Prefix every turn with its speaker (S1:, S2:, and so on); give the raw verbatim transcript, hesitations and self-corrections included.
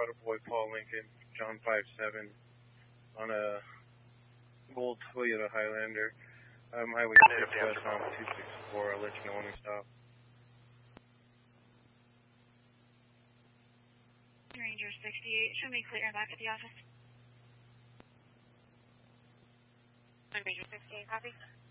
S1: Colorado Boy Paul Lincoln, John five seven, on a gold Toyota Highlander. Um, Highway six West on two six four. I'll let you know when we stop.
S2: Ranger sixty-eight, show me clear back at the office. Ranger sixty-eight, copy.